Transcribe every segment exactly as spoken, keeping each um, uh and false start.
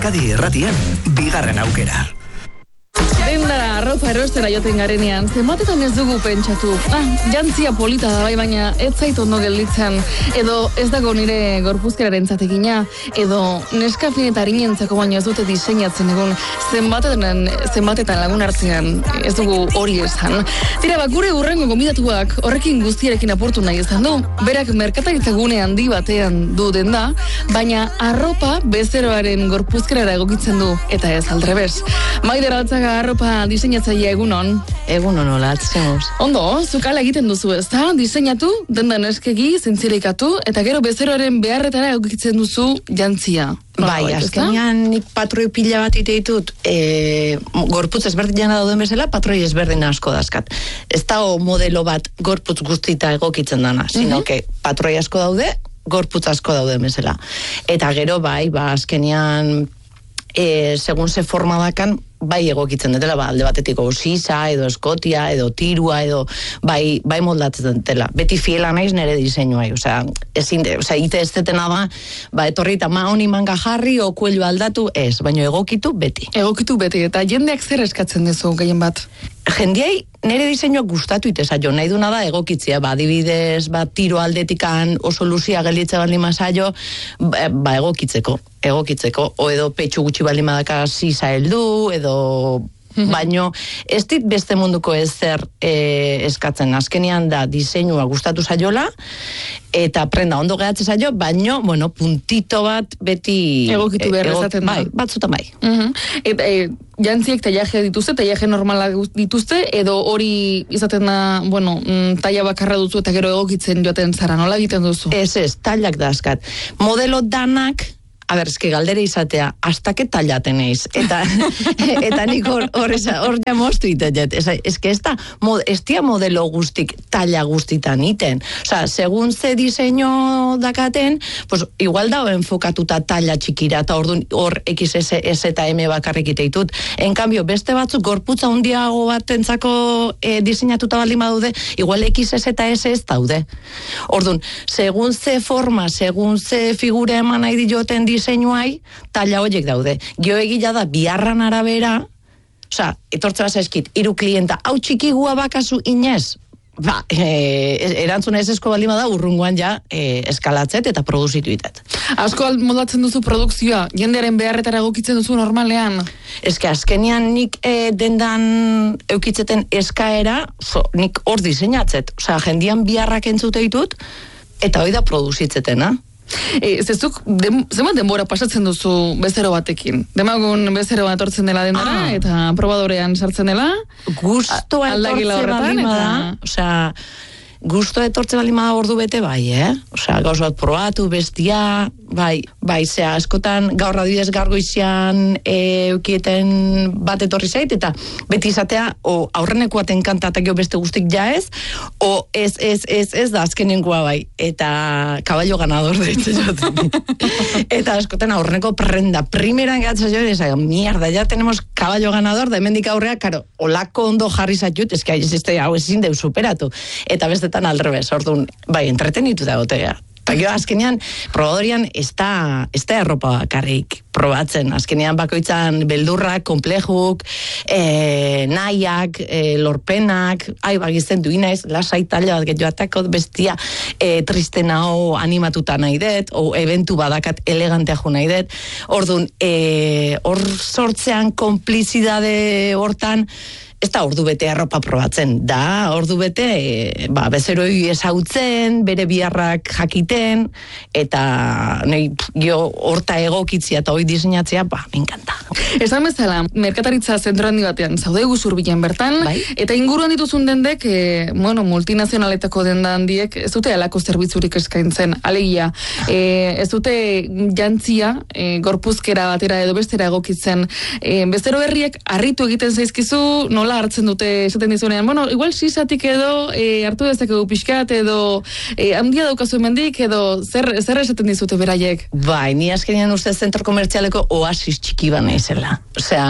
Euskadi Irratian, bigarren aukera. Denda arropa erostera joten garenean, zenbatetan ez dugu pentsatu. Ah, jantzia polita da bai, baina ez zait ondo gelditzen, edo ez dago nire gorpuzkeraren zatekina, edo neskafin eta harinentzako baino ez dute diseinatzen egun zenbatetan, zenbatetan lagun artean ez dugu hori esan. Tira, bak, gure urrengo gomidatuak horrekin guztiarekin apurtu nahi izan du. Berak merkataritza gune handi batean du denda, baina arropa bezeroaren gorpuzkerara egokitzen du, eta ez aldrebes. Maider Altzaga arropa diseinatzailea egunon. Egunon, hola, atzemos. Ondo, zukala egiten duzu, ez da? Diseinatu, dendan eskegi, zentzirikatu, eta gero bezeroaren beharretara egokitzen duzu jantzia. Bai, azkenean nik patroi pila bat ite ditut, e, gorputz ezberdina dauden bezala, patroi ezberdin asko dazkat. Ez da modelo bat gorputz guztita egokitzen dana, sino que patroi asko daude, gorputz asko daude bezala. Eta gero, bai, ba, azkenean, e, segun ze forma dakan, bai egokitzen dutela, ba, alde batetiko sisa, edo eskotia, edo tirua, edo bai, bai moldatzen dutela. Beti fiela naiz nire diseinuai, osea, ezin, osea, ite ez detena da, ba, etorri eta ma honi manga jarri, o kuello aldatu, ez, baina egokitu beti. Egokitu beti, eta jendeak zer eskatzen duzu gehien bat? Jendiai nire diseinuak gustatu iteza jo, nahi duna da egokitzia, ba, adibidez, ba, tiro aldetikan oso luzia gelitze baldin mazaio, ba, ba, egokitzeko, egokitzeko, o edo petxu gutxi baldin madaka sisa heldu, edo baino ez dit beste munduko ezer e, eskatzen. Azkenean da diseinua gustatu zaiola eta prenda ondo gehatzen zaio, baino, bueno, puntito bat beti egokitu behar ezaten da. Bai, batzutan bai. Uh-huh. Eta e, jantziek taiaje dituzte, taiaje normala dituzte, edo hori izaten da, bueno, mm, taia bakarra duzu eta gero egokitzen joaten zara, nola egiten duzu? Ez ez, tailak dazkat. Modelo danak, a ber, eske galdera izatea, hastake tailaten eiz. Eta, eta nik hor, hor, hor ja moztu itetet. Eske ez da, ez dia modelo guztik, taila guztitan iten. Osa, segun ze diseño dakaten, pues igual da enfokatuta taila txikira, eta orduan hor X S eta M bakarrik iteitut. En cambio, beste batzuk gorputza hundiago batentzako e, diseinatuta baldin badude, igual X S eta S ez daude. Orduan, segun ze forma, segun ze figura eman nahi dioten diseinuai, talla horiek daude. Gio egila da, biharran arabera, oza, etortze bazeskit, hiru klienta, hau txikigua bakazu inez, ba, e, erantzuna ez esko baldin bada, urrungoan ja e, eskalatzet eta produzitu itet. Asko moldatzen duzu produkzioa, jendearen beharretara egokitzen duzu normalean? Eske azkenean nik e, dendan eukitzeten eskaera, so, nik hor diseinatzet, oza, jendian biharrak entzute ditut, eta hori da produzitzetena. E, zezuk, dem, zenbat denbora pasatzen duzu bezero batekin? Demagun bezero bat ortzen dela denara, ah. eta probadorean sartzen dela? Gustoa etortze baldin bada, osea, gusto etortze baldin bada ordu bete bai, eh? Osea, gauz bat probatu, bestia, bai, bai, zea, askotan gaur adibidez gargoizian e, eukieten bat etorri zait, eta beti izatea, o aurrenekoaten kantatak jo beste guztik ja ez, o ez, ez, ez, ez da azkenenkoa bai, eta kaballo ganador deitze joten. Eta askotan aurreneko prenda, primeran gehatzen jo, ez, mierda, ya tenemos kaballo ganador, da hemendik aurrea, karo, olako ondo jarri zaitut, ez que ez hau ezin deu superatu, eta bestetan alrebez, orduan, bai, entretenitu da gotea. Eta gero, azkenean, probadorian ez da, ez da erropa bakarrik probatzen. Azkenean bakoitzan beldurrak, komplejuk, e, nahiak, e, lorpenak, ai, bagizten duinaiz, lasai talde bat getjoatako bestia e, tristen hau animatuta nahi dut, o eventu badakat elegantea jo nahi dut. Orduan, e, hor sortzean konplizidade hortan, ez da ordu bete arropa probatzen, da ordu bete e, ba, bezeroi ezautzen, bere biharrak jakiten, eta nahi, jo, horta egokitzia eta hoi diseinatzea, ba, me encanta. Esan bezala, merkataritza zentro handi batean zaude Guzurbilen bertan, bai? Eta inguruan dituzun dendek, e, bueno, multinazionaletako denda handiek, ez dute alako zerbitzurik eskaintzen, alegia, e, ez dute jantzia, e, gorpuzkera batera edo bestera egokitzen, e, bezero berriek harritu egiten zaizkizu, nola hartzen dute esaten dizunean, bueno, igual sisatik edo e, hartu dezakegu pixkat edo e, handia daukazu hemendik edo zer, zer esaten dizute beraiek? Bai, ni azkenean uste zentro komertzialeko oasis txiki bana izela. Osea,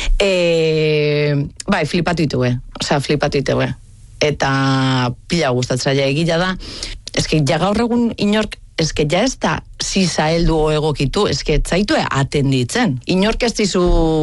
e, bai, flipatu itue. Osea, flipatu itue. Eta pila gustatzaia egila da. Eski, ja gaur egun inork eske ja ez da ziza heldu egokitu, eske zaitu atenditzen. Inork ez dizu,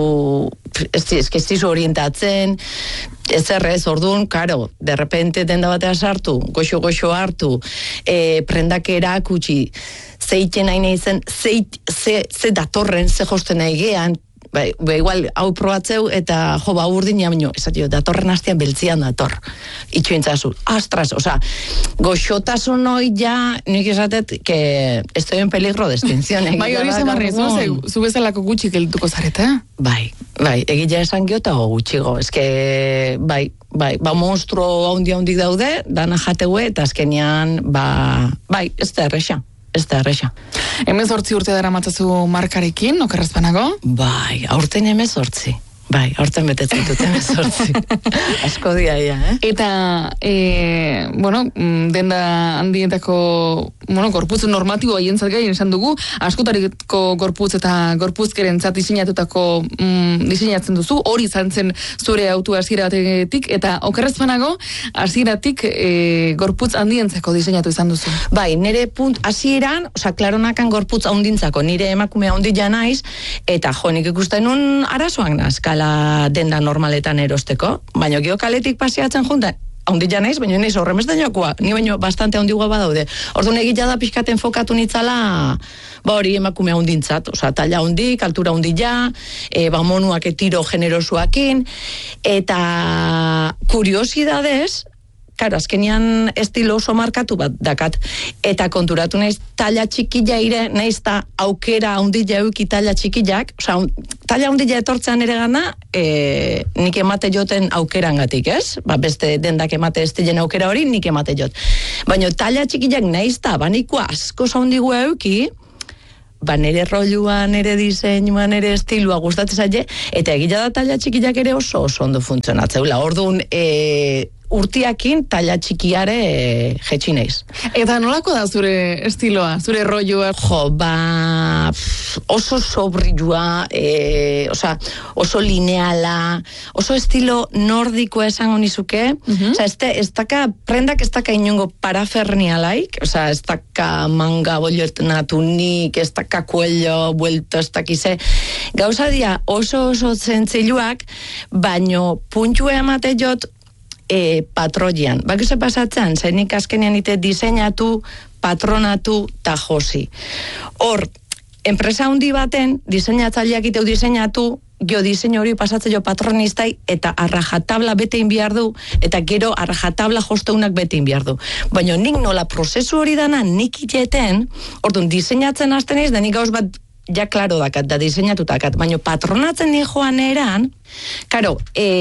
ez dizu orientatzen, ez errez, orduan, karo, de repente denda batea sartu, goxo-goxo hartu, e, prendak erakutsi, zeiten nahi nahi zen, zeit, ze, ze datorren, ze josten nahi gean, Ba, ba, igual, hau probatzeu, eta jo, ba, urdin jamino, esatio, datorren hastian beltzian dator. Itxuintzazu, astras, oza, goxotasun hoi ja, nik esatet, que estoy en peligro de extinción. Bai, hori zamarri, zu bezalako gutxik elduko zarete? Bai, bai, egila esan giotago gutxigo, eske, bai, bai, ba, monstruo haundi-haundik daude, dana jategue, eta azkenean, ba, bai, ez da erresa. Ez da erresa. Hemezortzi urte dara matzazu markarekin, okerraz banago? Bai, aurten hemezortzi. Bai, aurten betetzen dut hemezortzi. Asko dia, ja, eh? Eta, e, bueno, denda handietako, bueno, gorputz normatibo haien zalgai esan dugu, askotariko gorputz eta gorpuzkeren zat diseinatutako mm, diseinatzen duzu, hori izan zen zure autu hasieratik, eta okerraz banago, hasieratik e, gorputz handientzako diseinatu izan duzu. Bai, nire punt, hasieran, osea, klaronakan gorputz handintzako, nire emakume handila naiz, eta jo, nik ikusten nun arazoak nazka, denda normaletan erosteko, baina geokaletik pasiatzen juntan, haundila naiz, baina naiz horremez dainokoa, ni baino bastante haundigua badaude. Orduan egila da pixkaten fokatu nitzala, ba hori emakume haundintzat, oza, talla haundik, altura haundila, e, ba monuak etiro generosuakin, eta kuriosidadez, karo, azkenian estilo oso markatu bat dakat, eta konturatu naiz talla txikila ire, naiz ta aukera haundila euki talla txikilak, oza, talla haundila etortzean ere gana, e, nik emate joten aukerangatik, ez? Ba, beste dendak emate ez dilen aukera hori, nik emate jot. Baina talla txikilak naiz ta, baniko asko zaundigu euki, ba nere rolua, nere diseinua, nere estilua gustatzen zaie, eta egila da talla txikilak ere oso oso ondo funtzionatzeula. Orduan, e, urtiakin talla txikiare e, jetxi naiz. Eta nolako da zure estiloa, zure rolloa? Jo, ba oso sobrilua, e, oza, oso lineala, oso estilo nordikoa esango nizuke, uh-huh. Oza, este, ez daka, prendak ez daka inungo parafernialaik, oza, ez daka manga bolletnatunik, ez daka kuello, buelto, ez dakize, gauza dia oso oso zentziluak, baino puntu emate jot, E, patroian. Bakize pasatzen, zenik azkenean ite diseinatu, patronatu ta josi. Hor, enpresa handi baten, diseinatzaileak iteu diseinatu, jo diseinu hori pasatzen jo patronistai, eta arrajatabla bete inbiar du, eta gero arrajatabla josteunak bete inbiar du. Baina nik nola prozesu hori dana nik iteten, orduan diseinatzen hasten ez, da nik gauz bat ja klaro dakat, da diseinatutakat, baina patronatzen ni joan eran, karo,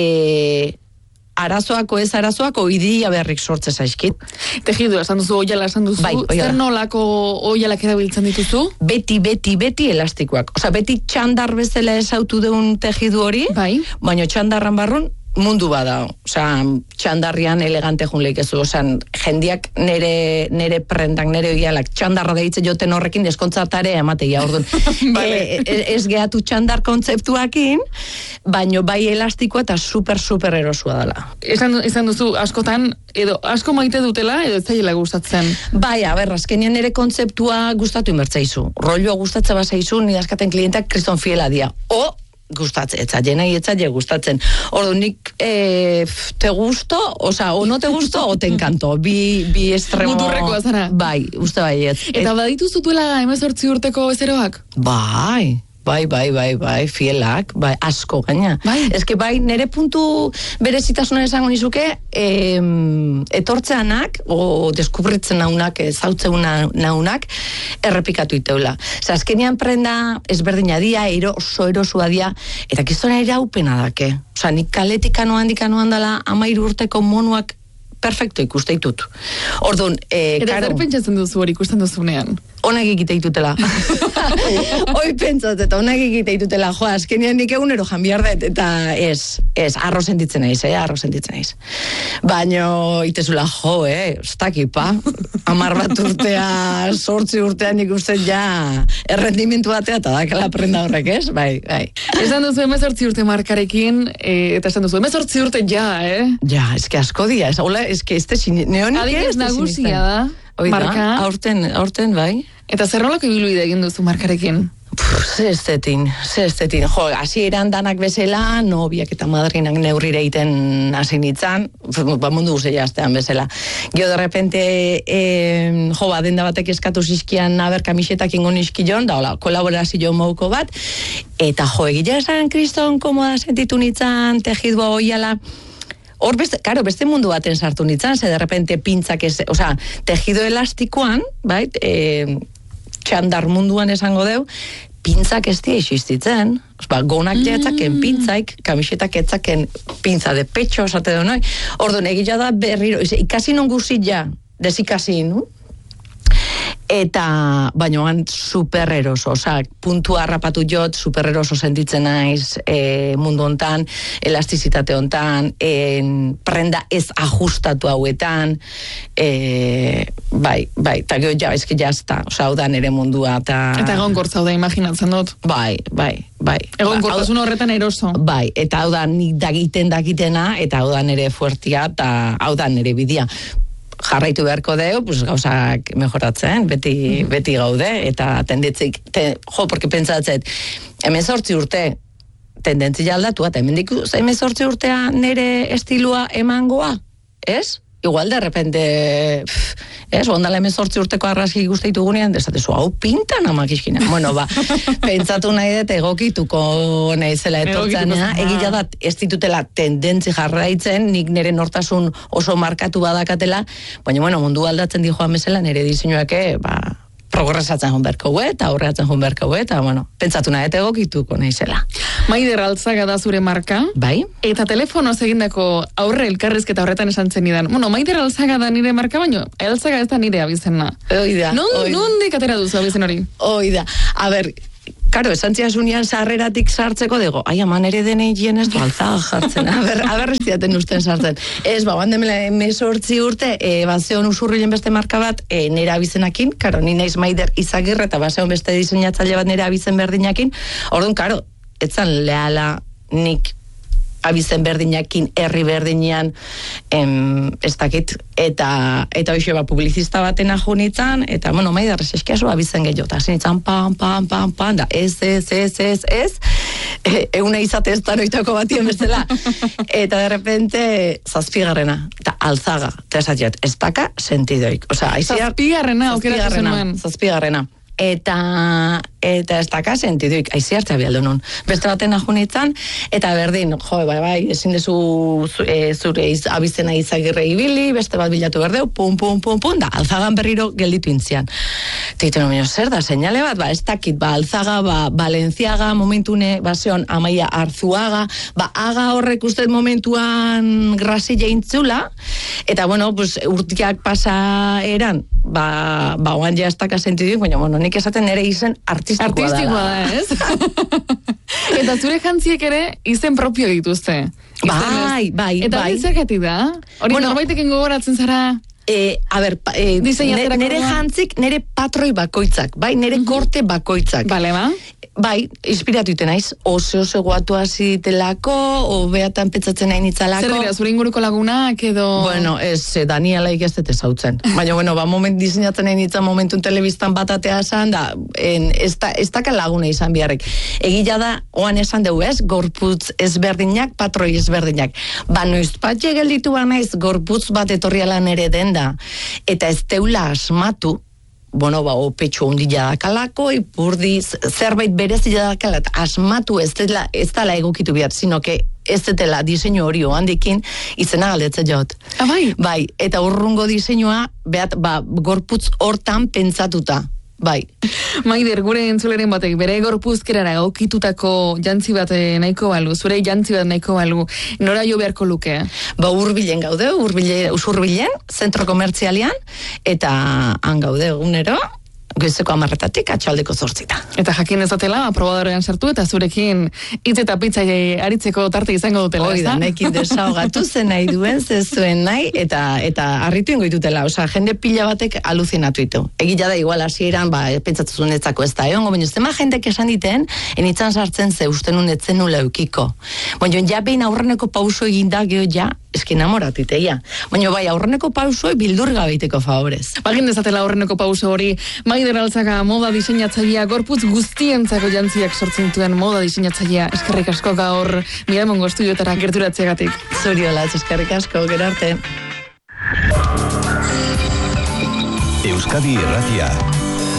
e... arazoako ez arazoako idia berrik sortze zaizkit. Tejidu, esan duzu, oiala esan duzu, bai, zer nolako oialak erabiltzen dituzu? Beti, beti, beti elastikoak. Osa, beti txandar bezala esautu deun tejidu hori, bai. Baina txandarran barrun mundu bada. Osa, txandarrian elegante junleik ez du. Osa, jendiak nere, nere prendak, nere oialak txandarra deitze joten horrekin deskontzatare emateia. Orduan, vale. e, ez gehatu txandar kontzeptuakin, baino bai elastikoa eta super, super erosua dela. Esan, esan duzu, askotan, edo asko maite dutela, edo ez zaiela gustatzen? Bai, a ber, azkenean nire kontzeptua gustatu inbertzaizu. Rolloa gustatze bazaizu, nire askaten klientak kriston fiela dia. O, gustatzen, etza, jena etzaile gustatzen. Ordu, nik e, te gusto, oza, o no te gusto, o te encanto. Bi, bi estremo... Muturrekoa zara. Bai, uste bai, ez. Eta baditu zutuela hemezortzi urteko bezeroak? Bai... Bai, bai, bai, bai, fielak, bai, asko gaina. Bai. Ez que bai, nire puntu berezitasuna esango nizuke, em, etortzeanak, o deskubritzen naunak, zautzen naunak, errepikatu iteula. Zer, azkenean prenda ezberdina dia, ero, oso erosua dia, eta kiztona ere haupena dake. Osa, nik kaletik anoan dikanoan dela, amairu urteko monuak perfecto ikuste ditut. Orduan, e, eta zer pentsatzen duzu hori ikusten duzunean? Onak egite ditutela. Hoi pentsat, eta onak egite ditutela. Jo, azkenean nik egunero janbiar dut, eta ez, ez, arro sentitzen naiz, eh, arro sentitzen naiz. Baina, itezula, jo, eh, ustakipa, amar bat urtea, sortzi urtean ikusten ja, errendimentu batea, eta dakala prenda horrek, ez? Bai, bai. Esan duzu hemezortzi urte markarekin, e, eta esan duzu hemezortzi urte ja, eh? Ja, eske asko dia, ez, hola, eske este neonik ez, nagusia da. marka. Aurten, aurten, bai. Eta zer nolako ibilbide egin duzu markarekin? Ze estetin, ze estetin. Jo, hasi eran danak bezala, nobiak eta madrinak neurrire egiten hasi nintzen, ba mundu guztia astean bezala. Gio de repente, eh, jo, ba, denda batek eskatu zizkian aber kamisetak ingo nizkion, da hola, kolaborazio mouko bat, eta jo, egila esan kriston komoda sentitu nintzen, tejidua hoiala, hor beste, karo, beste mundu baten sartu nintzen, ze de repente pintzak ez, oza, tejido elastikoan, bai, eh, txandar munduan esango deu, pintzak ez dia existitzen, ba, gonak jetzaken pintzaik, kamisetak etzaken pintza de pecho, esate du noi, orduan egila da berriro, ikasi non guzit ja, desikasi, no? Eta, bainoan supereroso, oza, puntua harrapatu jot, supereroso sentitzen naiz e, mundu hontan, elastizitate hontan, en, prenda ez ajustatu hauetan, e, bai, bai, eta gero ja, ezki jazta, oza, hau da nere mundua, eta... Eta egon gortza da, imaginatzen dut. Bai, bai, bai. Egon gortasun horretan eroso. Bai, eta hau da nik dagiten dakitena, eta hau da nere fuertia, eta hau da nere bidia. Jarraitu beharko deu, pues, gauzak mejoratzen, beti, beti gaude, eta tenditzik, te, jo, porque pentsatzet, hemen sortzi urte, tendentzia aldatu, eta hemen diku, hemen sortzi urtea nere estilua emangoa, ez? Igual de repente, pff, ez, ondala hemen sortzi urteko arraski guztaitu gunean, desatezu, hau pintan amakizkina. Bueno, ba, pentsatu nahi dut egokituko nahizela etortzanea, egila da, ez ditutela tendentzi jarraitzen, nik nire nortasun oso markatu badakatela, baina, bueno, mundu aldatzen di joan bezala, nire diseinuake, ba, progresatzen joan berko gue, eta aurreatzen joan berko gue, eta, bueno, pentsatu nahi dut egokituko nahizela. Maider Altzaga da zure marka. Bai. Eta telefonoz egindako aurre elkarrizketa horretan esan zenidan. Bueno, Maider Altzaga da nire marka, baino, Altzaga ez da nire abizena. Oida. Nondik atera duzu abizen hori? Oida. A ber, karo, esan ziazunian sarreratik sartzeko dugu, ai, aman ere denei gien ez du Altzaga jartzen. A ber, a ber ez diaten usten sartzen. Ez, ba, bandemela mesortzi urte, e, bazeon usurrilen beste marka bat, e, nire abizenakin, karo, ni naiz Maider Izagirre, eta bazeon beste diseinatzaile bat nire abizen berdinakin, orduan, karo, etzan lehala nik abizen berdinakin, herri berdinean, em, ez dakit, eta, eta hoxe ba, publizista baten ajunitzen, eta, bueno, Maider, eskiazu abizen gehiago, eta zinitzen, pam, pam, pam, pam, da, ez, ez, ez, ez, ez, e, euna izate ez da noitako batien bezala, eta de repente, zazpigarrena, eta Altzaga, eta esatiot, ez daka sentidoik, osea, aiziar, zazpigarrena, okeratu zenuen. Zazpigarrena, eta eta ez daka sentiduik, aizi hartzea bialdo nun. Beste baten ajunitzen, eta berdin, jo, bai, bai, ezin dezu e, zure iz, abizena Izagirre ibili, beste bat bilatu berdeu, pum, pum, pum, pum, da, Altzagan berriro gelditu intzian. Teiten nomino, zer da, seinale bat, ba, ez dakit, ba, Altzaga, ba, Balenciaga, momentune, baseon, Amaia Arzuaga, ba, aga horrek uste momentuan grasile intzula, eta, bueno, pues, urtiak pasa eran, ba, ba, oan ja ez daka sentiduik, baina, bueno, nik esaten ere izen artistikoa, artistikoa da, ez? Eta zure jantziek ere izen propio dituzte. Bai, bai, eta bai. Eta zergatik da? Hori bueno, norbaitekin gogoratzen zara... E, a ber, e, nere, nere jantzik, nere patroi bakoitzak, bai, nere uh-huh. korte bakoitzak. Bale, ba? Bai, inspiratu iten naiz, oso oso guatu azitelako, o beatan petzatzen nahi nitzalako. Zer dira, zure inguruko lagunak edo... Bueno, ez, Daniela ikestet ezautzen. Baina, bueno, ba, moment diseinatzen nahi nitzan momentun telebistan batatea zan, da, en, ez da, ez daka laguna izan biharrek. Egila da, oan esan dugu ez, gorputz ezberdinak, patroi ezberdinak. Ba, noiz patxe gelditu banaiz, gorputz bat etorrialan ere den da, eta ez teula asmatu, bueno, ba, opetxo ondila dakalako, ipurdi, zerbait berezila dakala, asmatu ez dela, ez dela egokitu behar, sino que ez dela diseinu hori handikin izena galdetze jot. Ah, bai? Bai, eta urrungo diseinua, behat, ba, gorputz hortan pentsatuta. Bai. Maider, gure entzuleren batek, bere gorpuzkerara egokitutako jantzi bat nahiko balu, zure jantzi bat nahiko balu, nora jo beharko luke? Ba, urbilen gaude, urbile, usurbilen, zentro komertzialian, eta han gaude egunero, goizeko amarretatik atxaldeko zortzita. Eta jakin ezatela, aprobadorean sartu, eta zurekin hitz eta pizza aritzeko tarte izango dutela. Hoi da, nekin desaugatu zen nahi duen, zezuen nahi, eta eta harritu ingo ditutela, oza, jende pila batek aluzinatu ditu. Egila da, igual, hasieran, ba, pentsatu zunetzako ez da, egon, baina zema jendek esan diten, enitzan sartzen ze usten unetzen nula eukiko. Baina, ja behin aurreneko pauso eginda, geho ja, eski enamoratiteia. Baina bai, aurreneko pausoi bildur gabeiteko favorez. Bagin dezatela aurreneko pauso hori, Maider Altzaka moda diseinatzailea, gorputz guztientzako jantziak sortzen duen moda diseinatzailea. Eskerrik asko gaur Miramongo estudioetara gerturatzeagatik. Zoriola, eskerrik asko, gero arte. Euskadi Irratia.